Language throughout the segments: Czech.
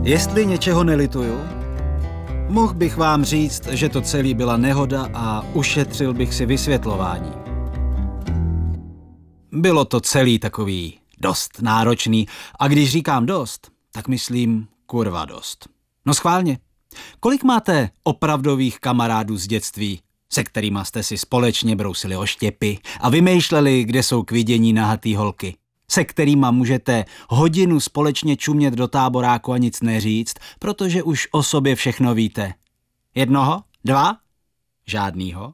Jestli něčeho nelituju, mohl bych vám říct, že to celý byla nehoda a ušetřil bych si vysvětlování. Bylo to celý takový dost náročný a když říkám dost, tak myslím kurva dost. No schválně, kolik máte opravdových kamarádů z dětství, se kterýma jste si společně brousili oštěpy a vymýšleli, kde jsou k vidění nahatý holky? Se kterýma můžete hodinu společně čumět do táboráku a nic neříct, protože už o sobě všechno víte. Jednoho? Dva? Žádnýho?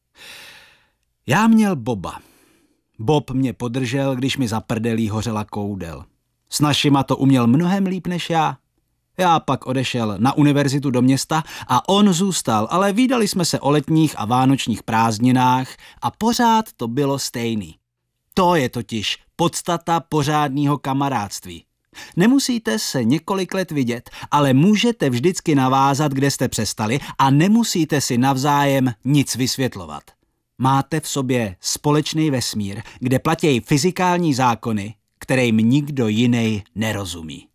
Já měl Boba. Bob mě podržel, když mi za prdelí hořela koudel. S našima to uměl mnohem líp než já. Já pak odešel na univerzitu do města a on zůstal, ale vídali jsme se o letních a vánočních prázdninách a pořád to bylo stejný. To je totiž podstata pořádného kamarádství. Nemusíte se několik let vidět, ale můžete vždycky navázat, kde jste přestali a nemusíte si navzájem nic vysvětlovat. Máte v sobě společný vesmír, kde platí fyzikální zákony, kterým nikdo jiný nerozumí.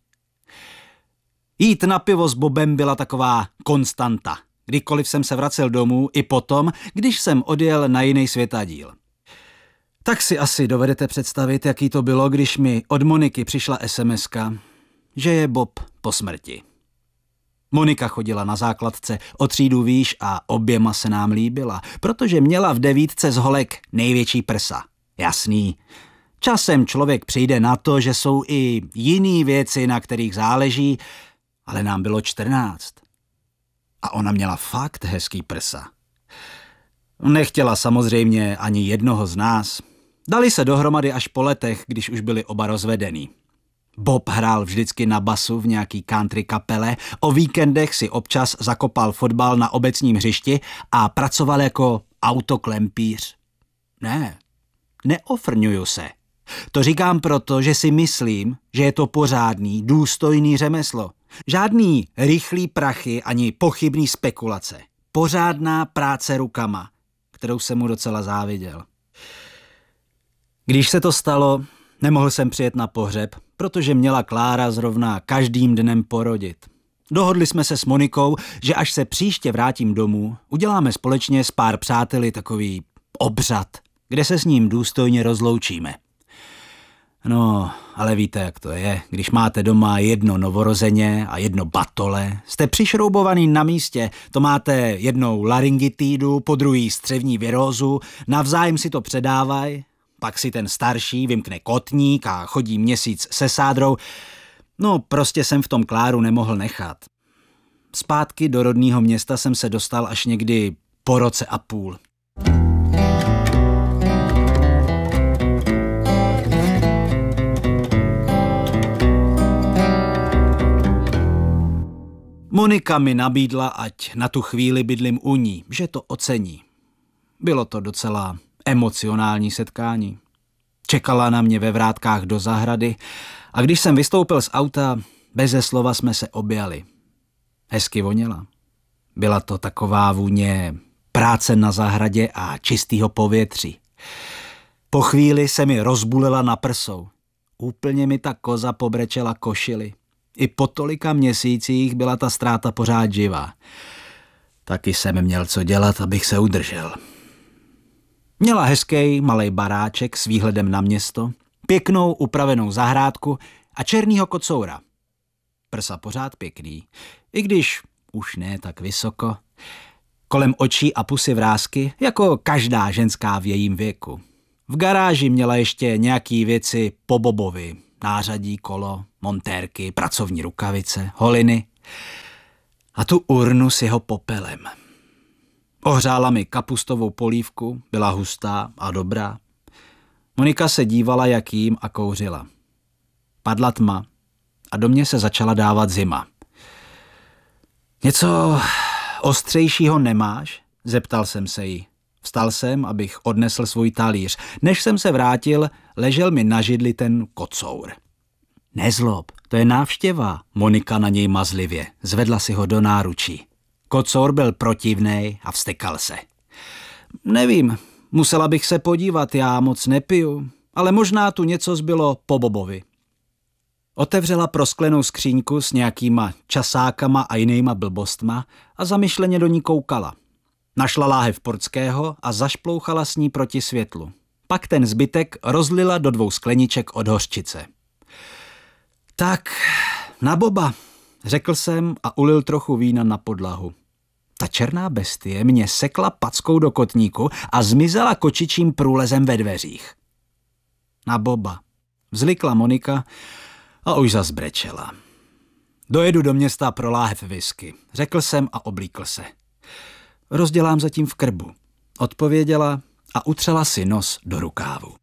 Jít na pivo s Bobem byla taková konstanta. Kdykoliv jsem se vracel domů, i potom, když jsem odjel na jiný světadíl. Tak si asi dovedete představit, jaký to bylo, když mi od Moniky přišla SMS-ka, že je Bob po smrti. Monika chodila na základce o třídu výš a oběma se nám líbila, protože měla v 9 z holek největší prsa. Jasný. Časem člověk přijde na to, že jsou i jiný věci, na kterých záleží, ale nám bylo 14. A ona měla fakt hezký prsa. Nechtěla samozřejmě ani jednoho z nás. Dali se dohromady až po letech, když už byli oba rozvedený. Bob hrál vždycky na basu v nějaký country kapele, o víkendech si občas zakopal fotbal na obecním hřišti a pracoval jako autoklempíř. Ne, neofrňuju se. To říkám proto, že si myslím, že je to pořádný, důstojný řemeslo. Žádný rychlý prachy ani pochybný spekulace. Pořádná práce rukama, kterou jsem mu docela záviděl. Když se to stalo, nemohl jsem přijet na pohřeb, protože měla Klára zrovna každým dnem porodit. Dohodli jsme se s Monikou, že až se příště vrátím domů, uděláme společně s pár přáteli takový obřad, kde se s ním důstojně rozloučíme. No, ale víte, jak to je. Když máte doma jedno novorozeně a jedno batole, jste přišroubovaný na místě, to máte jednou laryngitídu, po druhý střevní virózu, navzájem si to předávaj, pak si ten starší vymkne kotník a chodí měsíc se sádrou. No, prostě jsem v tom Kláru nemohl nechat. Zpátky do rodného města jsem se dostal až někdy po roce a půl. Monika mi nabídla, ať na tu chvíli bydlím u ní, že to ocení. Bylo to docela emocionální setkání. Čekala na mě ve vrátkách do zahrady a když jsem vystoupil z auta, beze slova jsme se objali. Hezky voněla. Byla to taková vůně práce na zahradě a čistého povětří. Po chvíli se mi rozbulila na prsou. Úplně mi ta koza pobrečela košili. I po tolika měsících byla ta ztráta pořád živá. Taky jsem měl co dělat, abych se udržel. Měla hezký malej baráček s výhledem na město, pěknou upravenou zahrádku a černýho kocoura. Prsa pořád pěkný, i když už ne tak vysoko. Kolem očí a pusy vrásky, jako každá ženská v jejím věku. V garáži měla ještě nějaký věci po Bobovi. Nářadí, kolo, montérky, pracovní rukavice, holiny a tu urnu s jeho popelem. Ohřála mi kapustovou polívku, byla hustá a dobrá. Monika se dívala, jak jím, a kouřila. Padla tma a do mě se začala dávat zima. Něco ostřejšího nemáš? Zeptal jsem se jí. Vstal jsem, abych odnesl svůj talíř. Než jsem se vrátil, ležel mi na židli ten kocour. Nezlob, to je návštěva. Monika na něj mazlivě. Zvedla si ho do náručí. Kocour byl protivnej a vztekal se. Nevím, musela bych se podívat, já moc nepiju, ale možná tu něco zbylo po Bobovi. Otevřela prosklenou skříňku s nějakýma časákama a jinýma blbostma a zamyšleně do ní koukala. Našla láhev portského a zašplouchala s ní proti světlu. Pak ten zbytek rozlila do 2 skleniček od hořčice. Tak, na Boba, řekl jsem a ulil trochu vína na podlahu. Ta černá bestie mě sekla packou do kotníku a zmizela kočičím průlezem ve dveřích. Na Boba, vzlikla Monika a už zas brečela. Dojedu do města pro láhev whisky, řekl jsem a oblíkl se. Rozdělám zatím v krbu, odpověděla a utřela si nos do rukávu.